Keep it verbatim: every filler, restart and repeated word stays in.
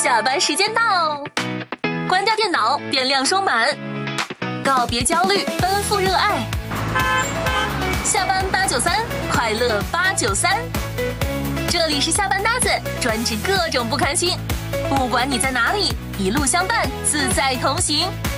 下班时间到，关掉电脑，电量充满，告别焦虑，奔赴热爱。下班八九三，快乐八九三。这里是下班搭子，专治各种不开心。不管你在哪里，一路相伴，自在同行。